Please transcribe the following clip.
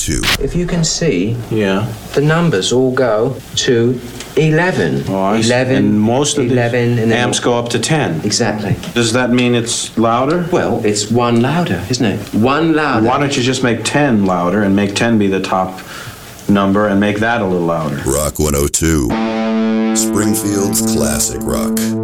102. If you can see, Yeah. the numbers all go to 11. Oh, I see. 11, And most of 11, the and then amps go up to 10. Exactly. Does that mean it's louder? Well, it's one louder, isn't it? One louder. Why don't you just make 10 louder and make 10 be the top number and make that a little louder? Rock 102. Springfield's classic rock.